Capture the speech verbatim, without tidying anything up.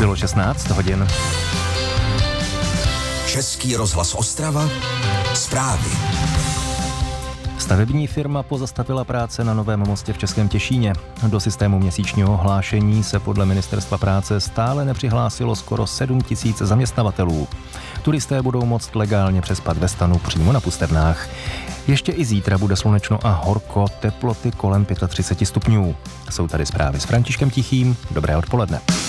Bylo šestnáct hodin. Český rozhlas Ostrava. Zprávy. Stavební firma pozastavila práce na Novém mostě v Českém Těšíně. Do systému měsíčního hlášení se podle Ministerstva práce stále nepřihlásilo skoro sedm tisíc zaměstnavatelů. Turisté budou moct legálně přespat ve stanu přímo na Pustevnách. Ještě i zítra bude slunečno a horko, teploty kolem třicet pět stupňů. Jsou tady zprávy s Františkem Tichým. Dobré odpoledne.